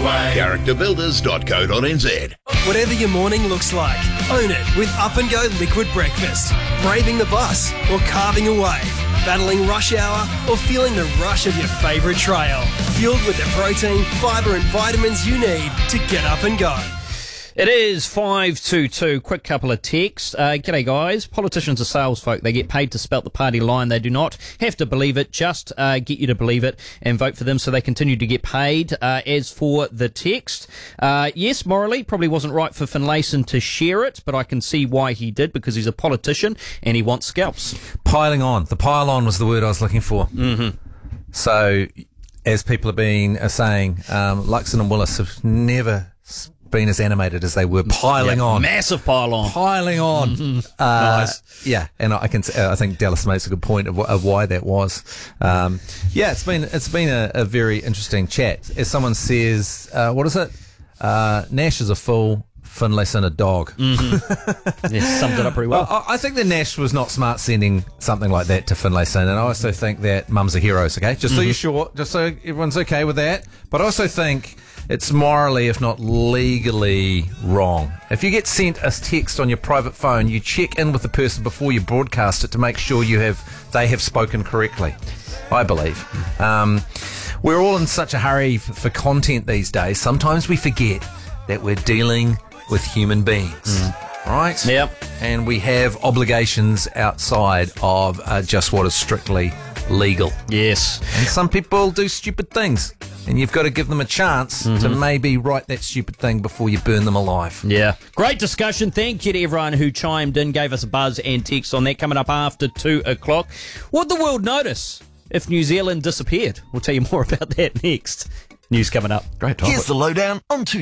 Characterbuilders.co.nz. Whatever your morning looks like, own it with Up and Go Liquid Breakfast. Braving the bus or carving a wave. Battling rush hour or feeling the rush of your favourite trail. Fueled with the protein, fibre and vitamins you need to get up and go. It is 522. Quick couple of texts. G'day guys. Politicians are sales folk. They get paid to spout the party line. They do not have to believe it. Just get you to believe it and vote for them so they continue to get paid. As for the text, yes, morally, probably wasn't right for Finlayson to share it, but I can see why he did, because he's a politician and he wants scalps. Piling on. The pile on was the word I was looking for. Mm-hmm. So, as people have been saying, Luxon and Willis have never been as animated as they were piling on. Massive pile on. Piling on. Mm-hmm. Nice. Yeah, and I think Dallas makes a good point of why that was. It's been a very interesting chat. As someone says, what is it? Nash is a fool, Finlayson a dog. Mm-hmm. Yeah, summed it up pretty well. I think that Nash was not smart sending something like that to Finlayson, and I also think that mums are heroes, okay? Just so you're sure, just so everyone's okay with that. But I also think it's morally, if not legally, wrong. If you get sent a text on your private phone, you check in with the person before you broadcast it to make sure they have spoken correctly, I believe. We're all in such a hurry for content these days. Sometimes we forget that we're dealing with human beings, right? Yep. And we have obligations outside of just what is strictly legal. Yes. And some people do stupid things, and you've got to give them a chance to maybe right that stupid thing before you burn them alive. Yeah. Great discussion. Thank you to everyone who chimed in, gave us a buzz and text on that. Coming up after 2 o'clock. Would the world notice if New Zealand disappeared? We'll tell you more about that next. News coming up. Great topic. Here's the lowdown on